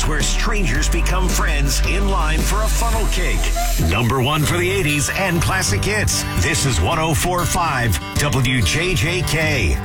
is where strangers become friends in line for a funnel cake. Number one for the 80s and classic hits. This is 104.5 WJJK.